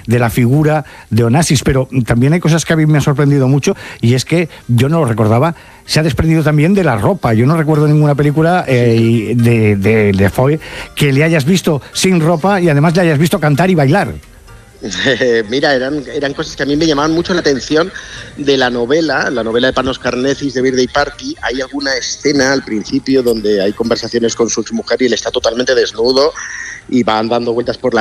de la figura de Onassis, pero también hay cosas que a mí me han sorprendido mucho, y es que yo no lo recordaba, se ha desprendido también de la ropa. Yo no recuerdo ninguna película de Defoe que le hayas visto sin ropa y además le hayas visto cantar y bailar. Mira, eran cosas que a mí me llamaban mucho la atención de la novela de Panos Karnezis de Birthday Party. Hay alguna escena al principio donde hay conversaciones con su exmujer y él está totalmente desnudo y van dando vueltas por la